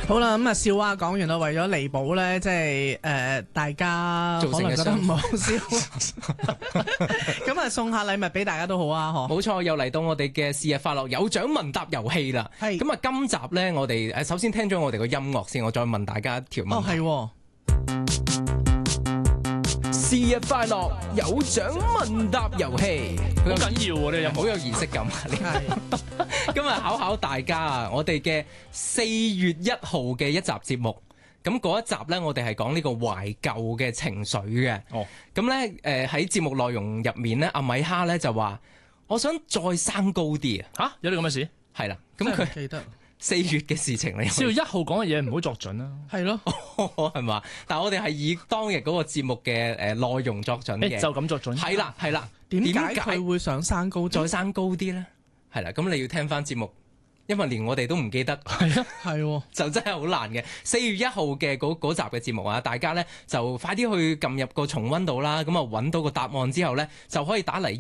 好啦，咁啊笑話講完啦，為咗彌補咧，即係大家可能覺得唔好笑，咁啊送下禮物俾大家都好啊，嗬。 冇錯，又嚟到我哋嘅是日快樂有獎問答遊戲啦。係咁啊，今集咧我哋首先聽咗我哋個音樂先，我再問大家一條問題。 哦，係。 是日快樂有獎問答遊戲， 好緊要喎！你又好有儀式感啊！今日考大家啊，我哋嘅4月1號嘅一集節目，咁嗰一集呢，我哋係講呢個懷舊嘅情緒嘅。哦，咁呢，喺節目內容入面呢，阿米哈呢就話：我想再生高啲啊！ 嚇，有啲咁嘅事？ 係啦，咁佢記得 4月嘅事情嚟。 4月1號講嘅嘢唔好作準啦。 係咯， 係嘛？但係我哋係以當日嗰個節目嘅內容作準嘅， 就咁作準。 係啦。 點解佢會想生高啲？ 再生高啲咧？係啦，咁你要聽翻節目，因為連我哋都唔記得。 係啊，係就真係好難嘅。4月1號嘅嗰集嘅節目啊，大家咧就快啲去撳入個重溫度啦。咁啊揾到個答案之後咧，就可以打嚟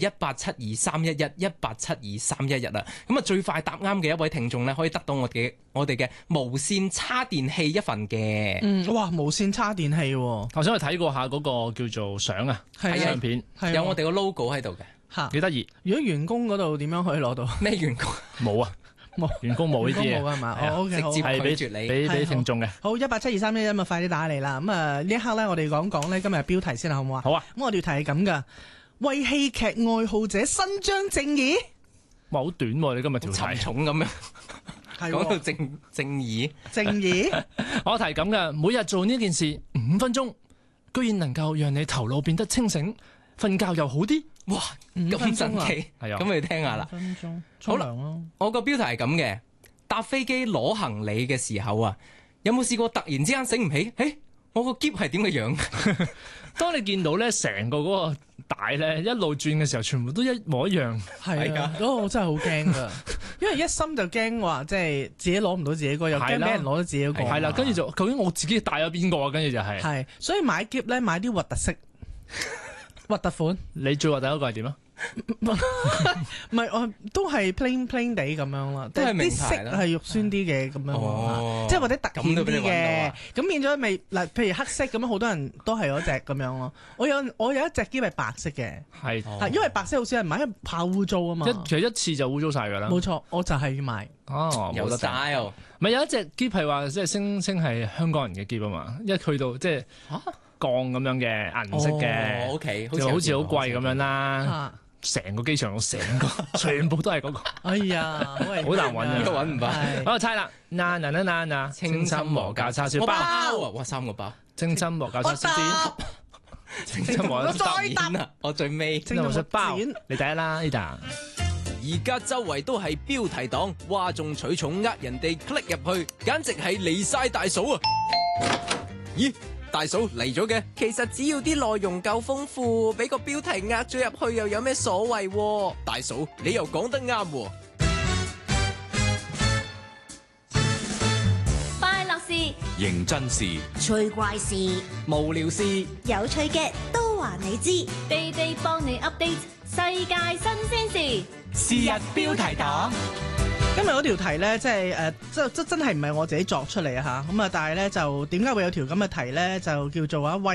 1872311啦。咁啊最快答啱嘅一位聽眾咧，可以得到我哋嘅無線叉電器一份嘅。 哇，無線叉電器喎！ 頭先我睇過下嗰個叫做相啊，相片有我哋個 logo 喺度嘅。 嚇， 幾得意！ 如果員工嗰度點樣可以攞到？ 咩員工？ 冇啊，冇員工冇呢啲嘢， 冇係嘛？OK， 直接拒絕你，俾聽眾嘅。 好，1872311咁啊，快啲打嚟啦！咁啊，呢一刻咧，我哋講咧今日標題先啦，好唔好啊？ 好啊！ 咁我哋條題係咁噶，為戲劇愛好者伸張正義。 哇，好短喎！你今日條題沉重咁樣，講到正義。 我題咁嘅，每日做呢件事5分鐘，居然能夠讓你頭腦變得清醒，瞓覺又好啲。 哇，咁神奇， 係啊！ 咁你聽下啦。 5分鐘， 好啦，我個標題係咁嘅，搭飛機攞行李嘅時候啊，有冇試過突然之間醒唔起？我個篋係點嘅樣？ 當你見到咧成個嗰個帶咧一路轉嘅時候，全部都一模一樣。 係啊，嗰個真係好驚噶，因為一心就驚話即係自己攞唔到自己個，又驚俾人攞到自己個。 係啦，跟住就究竟我自己帶咗邊個啊？跟住就係。 係，所以買篋咧買啲核突色。核突款， 你最核突嗰個係點啊？ 唔係，我都係 plain 地咁樣啦，即係啲色係肉酸啲嘅咁樣，即係或者突顯啲嘅，咁變咗咪嗱，譬如黑色咁樣，好多人都係嗰隻咁樣咯。我有一隻篋係白色嘅，係因為白色好少人買，因為怕污糟啊嘛。 其實一次就污糟晒噶啦。 冇錯，我就係要買。 哦， 有得 style。 咪有一隻篋係話即係聲稱係香港人嘅篋啊嘛，一去到即係鋼咁樣嘅銀色嘅 ，OK， 就好似好貴咁樣啦。成個機場成個全部都係嗰個。 哎呀，好難揾啊， 揾唔到。 我猜啦，嗱，清心和價叉燒包啊！哇，3個包， 清心和價叉燒包，清心和再答啊！我最尾清心和包，你第一啦呢啖。 而家周圍都係標題黨，嘩眾取寵，人哋 click 入去，簡直係離晒大嫂啊！咦？大嫂嚟咗嘅，其實只要啲內容夠豐富，俾個標題呃咗入去又有咩所謂？大嫂，你又講得啱喎。 快樂事、 認真事、 趣怪事、 無聊事、 有趣嘅都話你知，地地幫你 update 世界新鮮事。 是日標題黨。 今日嗰條題咧，即係真係唔係我自己作出嚟啊嚇，咁啊，但係咧就點解會有條咁嘅題咧？就叫做為